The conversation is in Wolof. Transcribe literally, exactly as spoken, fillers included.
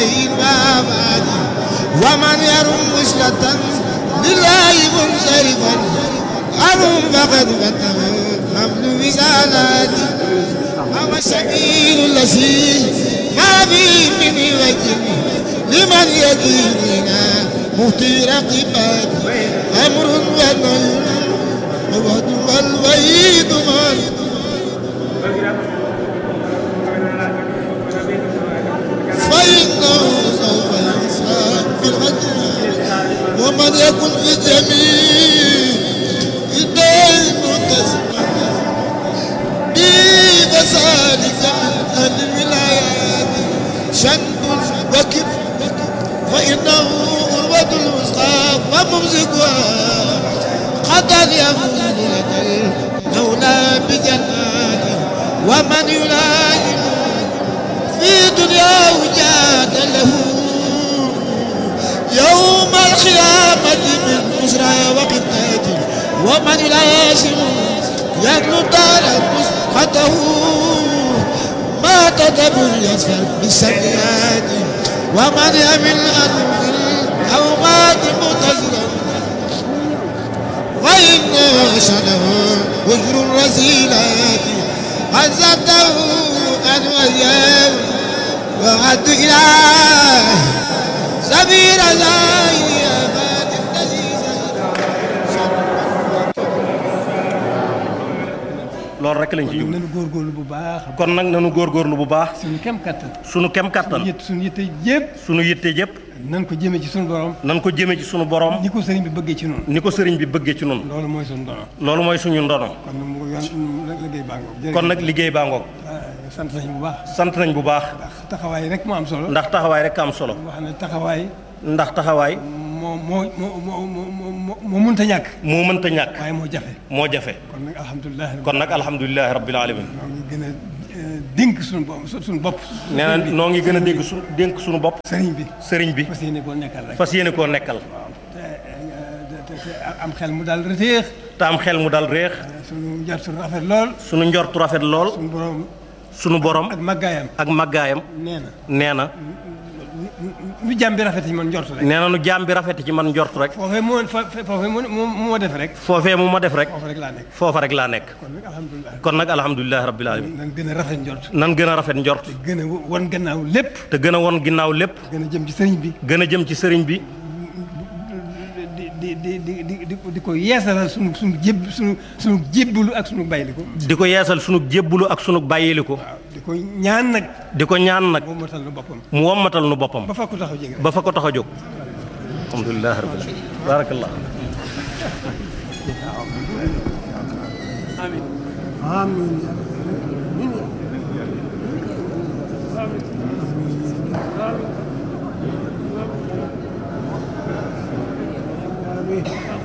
ومن يرم وصلة لله منصرفا أرم فقد فتح حمل وسالاتي أو السبيل الذي ما فيه من وجه لمن يديننا مهتي رقبات أمر ونهي ووعد والوعيد من فإنه سوف يحساب بالحجر ومن يكن في جميع الدين متسما بي فسالك من الولايات شنب وكب فإنه أروة الوسطى وممسكها قد يفوز لك المولى بجنات ومن يلازم في دنيا وجاد له يوم القيامة من بشرى وقتات ومن يلازم يدل دار مسقطه ما تدبر يسفر بالسيئات ومن يمل أنه الأوقات متزرا وإن شده وجر الرزيلات عزته أن وياه وعد إله سبيل زايفات النزيزة loolu rek lañ ci jublu nañu góorgóorlu bu baax. kon nag nañu góorgóorlu bu baax. suñu kem kattan. suñu kem kattan. suñu yitte yëpp. suñu yitte yëpp. nan ko jëmee ci suñu borom. nan ko jëmee ci suñu borom. ni ko sëriñ bi bëggee ci noonu. ni ko sëriñ bi bëggee ci noonu. loolu mooy suñu ndono. loolu mooy suñu ndono. kon nag mu yoon liggéey baa ngoog. kon nag liggéey baa ngoog. sant nañ bu baax. sant nañ bu baax. ndax taxawaay rek moo am solo. ndax taxawaay rek am solo. wax ne taxawaay. ndax taxawaay. moo moo moo moo moo mënta ñàkk. moo mënta ñàkk. waaye moo jafe. moo jafe. kon nag alhamdulilah. kon nag alhamdulilah rabbil alamin. ñoo ngi gën a dénk suñu bopp suñu bopp. nee na noo ngi gën a dégg su dénk suñu bopp. sëriñ bi. sëriñ bi. fas yéene koo nekkal rek. fas yéene koo nekkal. te te am xel mu daal réex. te am xel mu dal réex. suñu njortu rafet lool. suñu njortu rafet lool. suñu borom. suñu borom. ak màggaayam. ak màggaayam. nee na. nee na. nu jaam bi rafet ci man njort rek. nee na nu jaam bi rafet ci man njort rek. foofee moo foofee moo moo def rek. foofee mu ma def rek. foofa rek laa nekk. foofa rek laa nekk. kon nag alhamdulilah. kon nag alhamdulilah rabbil alamin. nan gën a rafet njort. nan gën a rafet njort. te gën a won gannaaw lépp. te gën a won ginnaaw lépp. gën a jëm ci sëriñ bi. gën a jëm ci sëriñ bi. di di di di di di ko yeesalal sunu sunu jéb sunu sunu jébbalu ak sunu bàyyiliku. di ko yeesal sunu jébbalu ak sunu bàyyiliku. waaw di ko ñaan nag. di ko ñaan nag. mu wommatal nu boppam. mu wommatal nu boppam. ba fa ko tax a jóg. ba fa ko tax a jóg. alhamdulilah rabbil alamin. barakallah. amiin. amiin. amiin.